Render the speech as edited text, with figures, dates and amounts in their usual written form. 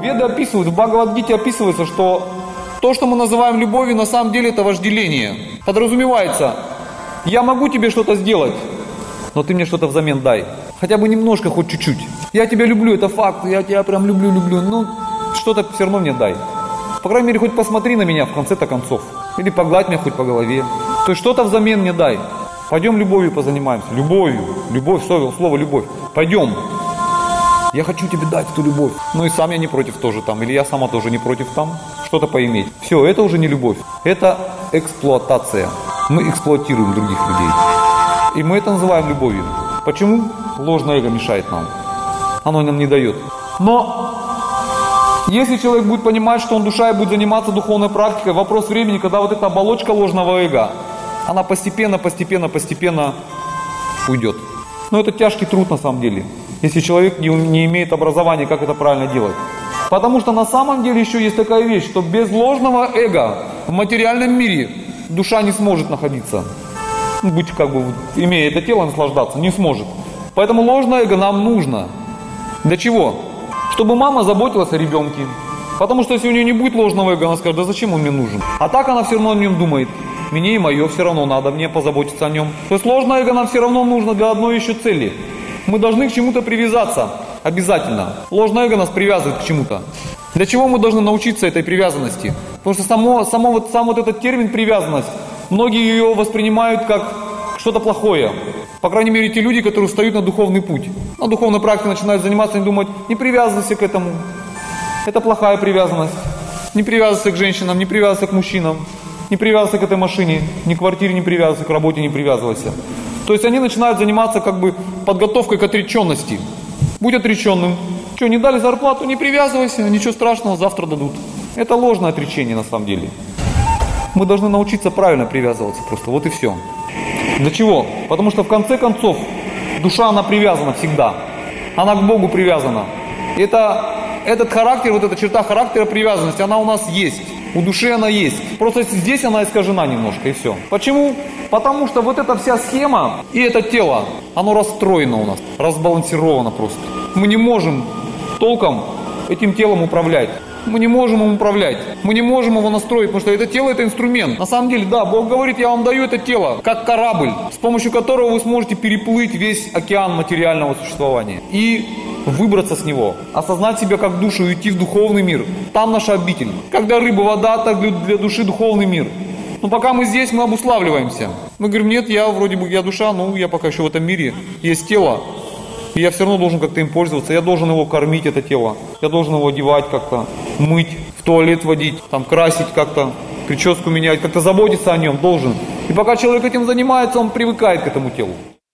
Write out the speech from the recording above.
Веды описывают, в Бхагавад-гите описывается, что то, что мы называем любовью, на самом деле это вожделение. Подразумевается, я могу тебе что-то сделать, но ты мне что-то взамен дай. Хотя бы немножко, хоть чуть-чуть. Я тебя люблю, это факт, я тебя прям люблю, ну что-то все равно мне дай. По крайней мере, хоть посмотри на меня в конце-то концов. Или погладь меня хоть по голове. То есть что-то взамен мне дай. Пойдем любовью позанимаемся. Любовью. Любовь, слово любовь. Пойдем. Я хочу тебе дать эту любовь. Ну и сам я не против тоже там. Или я сама тоже не против там. Что-то поиметь. Все, это уже не любовь. Это эксплуатация. Мы эксплуатируем других людей. И мы это называем любовью. Почему? Ложное эго мешает нам. Оно нам не дает. Но если человек будет понимать, что он душа и будет заниматься духовной практикой, вопрос времени, когда вот эта оболочка ложного эго, она постепенно уйдет. Но это тяжкий труд на самом деле, если человек не имеет образования, как это правильно делать. Потому что на самом деле еще есть такая вещь, что без ложного эго в материальном мире душа не сможет находиться. Будь имея это тело, наслаждаться, не сможет. Поэтому ложное эго нам нужно. Для чего? Чтобы мама заботилась о ребенке. Потому что если у нее не будет ложного эго, она скажет, да зачем он мне нужен? А так она все равно о нем думает. Мне и мое все равно надо, мне позаботиться о нем. То есть ложное эго нам все равно нужно для одной еще цели. Мы должны к чему-то привязаться. Обязательно. Ложное эго нас привязывает к чему-то. Для чего мы должны научиться этой привязанности? Потому что сам этот термин привязанность, многие ее воспринимают как что-то плохое. По крайней мере, те люди, которые встают на духовный путь. На духовной практике начинают заниматься, они думают, не привязывайся к этому. Это плохая привязанность. Не привязывайся к женщинам, не привязывайся к мужчинам. Не привязывайся к этой машине, ни к квартире не привязывайся, к работе не привязывайся. То есть они начинают заниматься подготовкой к отреченности. Будь отреченным. Что, не дали зарплату, не привязывайся, ничего страшного, завтра дадут. Это ложное отречение на самом деле. Мы должны научиться правильно привязываться просто, вот и все. Для чего? Потому что в конце концов душа, она привязана всегда. Она к Богу привязана. Этот характер, вот эта черта характера привязанности, она у нас есть. У души она есть. Просто здесь она искажена немножко и все. Почему? Потому что вот эта вся схема и это тело, оно расстроено у нас, разбалансировано просто. Мы не можем толком этим телом управлять. Мы не можем им управлять. Мы не можем его настроить, потому что это тело – это инструмент. На самом деле, да, Бог говорит, я вам даю это тело, как корабль, с помощью которого вы сможете переплыть весь океан материального существования. И выбраться с него, осознать себя как душу и уйти в духовный мир. Там наша обитель. Как для рыбы вода, так для души духовный мир. Но пока мы здесь, мы обуславливаемся. Мы говорим, нет, я душа, я пока еще в этом мире. Есть тело. И я все равно должен как-то им пользоваться. Я должен его кормить, это тело. Я должен его одевать как-то, мыть, в туалет водить, красить как-то, прическу менять, как-то заботиться о нем должен. И пока человек этим занимается, он привыкает к этому телу.